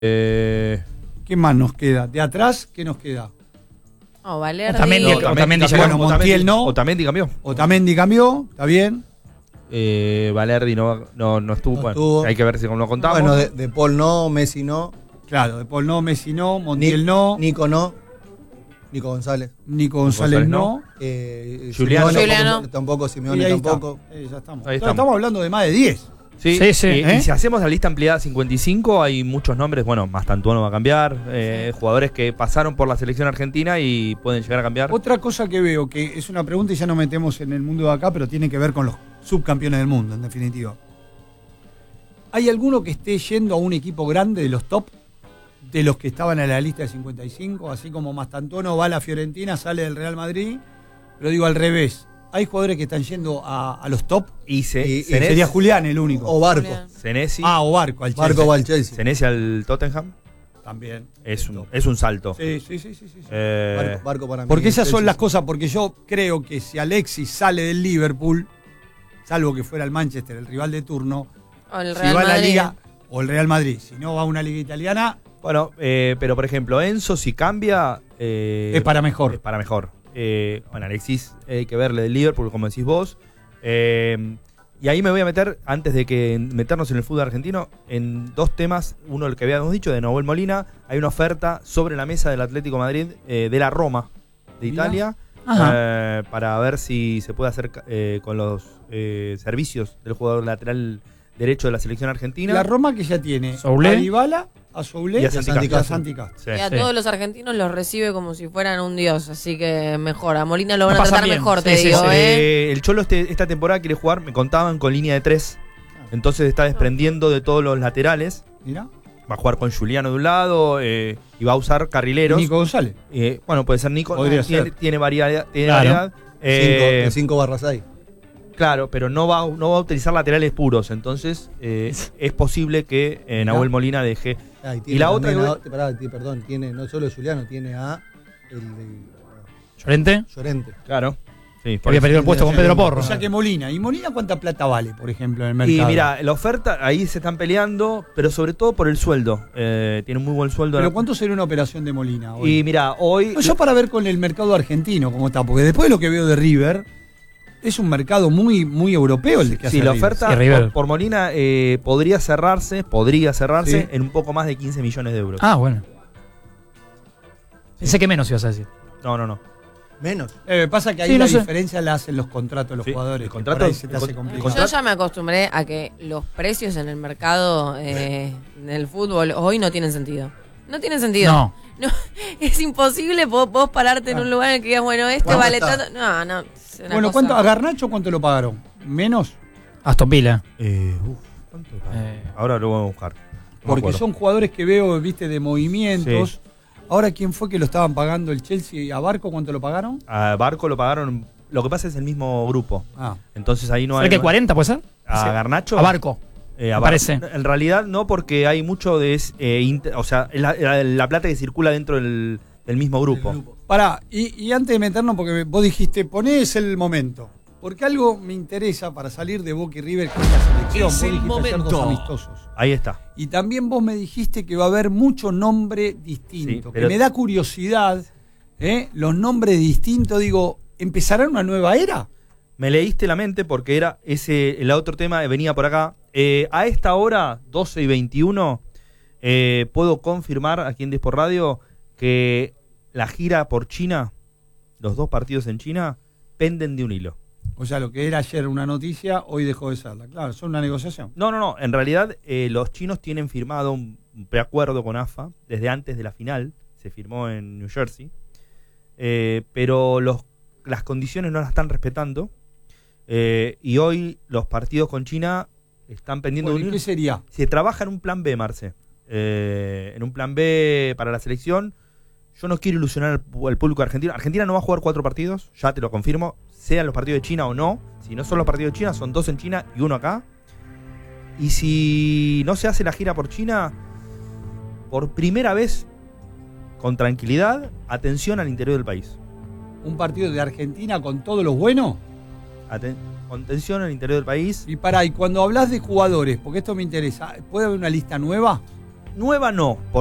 ¿Qué más nos queda? ¿De atrás qué nos queda? Valerdi. Otamendi bueno, Montiel no. Otamendi cambió. Otamendi cambió, está bien. Valerdi no estuvo. No Bueno, estuvo. hay que ver si lo contamos. Bueno, de Paul no, Messi no, Claro, De Paul no, Messi no, Montiel no, Nico no, Nico González. Nico González no. Juliano. Juliano. Tampoco, Y Simeone ahí tampoco. está. Ya estamos. Ahí Estamos hablando de más de 10. Sí, Sí. Y si hacemos la lista ampliada 55, hay muchos nombres. Bueno, Mastantuono va a cambiar. Jugadores que pasaron por la selección argentina y pueden llegar a cambiar. Otra cosa que veo, que es una pregunta y ya nos metemos en el mundo de acá, pero tiene que ver con los subcampeones del mundo, en definitiva. ¿Hay alguno que esté yendo a un equipo grande de los top, de los que estaban en la lista de 55? Así como Mastantuono va a la Fiorentina, sale del Real Madrid, pero digo al revés. ¿Hay jugadores que están yendo a los top? Y Sería Julián el único. O Barco. Julián. Senesi. O Barco, al Chelsea. Barco va al Chelsea. Senesi al Tottenham. También. Es un salto. Sí. Barco para mí. Porque esas son Chelsea. las cosas, porque yo creo que si Alexis sale del Liverpool, salvo que fuera el Manchester, el rival de turno, O el si Real va a la Madrid. Liga, o el Real Madrid, si no va a una liga italiana, Bueno, pero por ejemplo, Enzo, si cambia. es para mejor. Es para mejor. Bueno, Alexis, hay que verle del Liverpool, como decís vos. Y ahí me voy a meter, antes de que meternos en el fútbol argentino, en dos temas. Uno, el que habíamos dicho, de Nahuel Molina. Hay una oferta sobre la mesa del Atlético de Madrid, de la Roma, de Mirá. Italia, Ajá. para ver si se puede hacer con los servicios del jugador lateral derecho de la selección argentina. La Roma que ya tiene Soule. a Dybala, a Soule Y a Santi Castro. Santi Castro. Sí. Y a Sí. todos los argentinos los recibe como si fueran un dios, así que mejor. A Molina lo van La a pasan tratar bien. mejor, te Sí, sí, digo, sí. El Cholo esta temporada quiere jugar, me contaban, con línea de 3. Entonces está desprendiendo de todos los laterales. Mirá. Va a jugar con Juliano de un lado y va a usar carrileros. Nico González. Bueno, puede ser Nico. Podría tiene, ser. tiene variedad. Claro. De 5/6. Claro, pero no va a utilizar laterales puros. Entonces es posible que Nahuel Molina deje. Y la otra perdón, tiene no solo Juliano, tiene a Llorente, Llorente. Claro. Sí, que había perdido el puesto con Pedro Porro. O sea que Molina. ¿Y Molina cuánta plata vale, por ejemplo, en el Y mercado? mira, la oferta, ahí se están peleando, pero sobre todo por el sueldo. Tiene un muy buen sueldo. ¿Pero cuánto sería una operación de Molina hoy? Y mira, hoy. No, yo para ver con el mercado argentino cómo está, porque después de lo que veo de River, es un mercado muy, muy europeo el que hace Sí, la River. oferta Sí, River. por Molina podría cerrarse Sí. en un poco más de 15 millones de euros. Bueno. Pensé que menos ibas a decir. No. Menos. Pasa que ahí Sí, la no sé. diferencia la hacen los contratos de los Sí, jugadores. el que contrato- por ahí se te el hace con- complicado. el Yo ya me acostumbré a que los precios en el mercado del fútbol hoy no tienen sentido. No tienen sentido. No. No, es imposible vos pararte en un lugar en el que digas, bueno, este ¿Cuánto vale está? tanto. No. Es una Bueno, cosa- ¿cuánto, ¿a Garnacho cuánto lo pagaron? ¿Menos? Aston Villa. ¿Cuánto? Eh, Ahora lo vamos a buscar. No me Porque acuerdo. son jugadores que veo, viste, de movimientos. Sí. Ahora, ¿quién fue que lo estaban pagando el Chelsea? ¿A Barco cuánto lo pagaron? A Barco lo pagaron. Lo que pasa es el mismo grupo. Ah, Entonces ahí no ¿Será hay. que 40 puede ser? ¿A Sí. Garnacho? A Barco. Me parece. En realidad no, porque hay mucho de. O sea, es la plata que circula dentro del mismo grupo. pará, y antes de meternos, porque vos dijiste, ponés el momento. Porque algo me interesa para salir de Boca y River con la selección. Vos dijiste hacer dos amistosos. Ahí está. Y también vos me dijiste que va a haber mucho nombre distinto. Sí, pero- que me da curiosidad, los nombres distintos. Digo, ¿empezará una nueva era? Me leíste la mente porque era el otro tema que venía por acá. A esta hora, 12:21, puedo confirmar aquí en Dispor Radio que la gira por China, los 2 partidos en China, penden de un hilo. O sea, lo que era ayer una noticia, hoy dejó de serla. Claro, son una negociación. No. En realidad, los chinos tienen firmado un preacuerdo con AFA desde antes de la final. Se firmó en New Jersey. Pero las condiciones no las están respetando. Y hoy los partidos con China están pendiendo Bueno, de ¿y un qué hilo. sería? Se trabaja en un plan B, Marce. En un plan B para la selección. Yo no quiero ilusionar al público argentino. Argentina no va a jugar 4 partidos, ya te lo confirmo, sean los partidos de China o no. Si no son los partidos de China, son 2 en China y 1 acá. Y si no se hace la gira por China, por primera vez, con tranquilidad, atención al interior del país. ¿Un partido de Argentina con todos los buenos? Con atención al interior del país. Y pará, y cuando hablas de jugadores, porque esto me interesa, ¿puede haber una lista nueva? nueva no.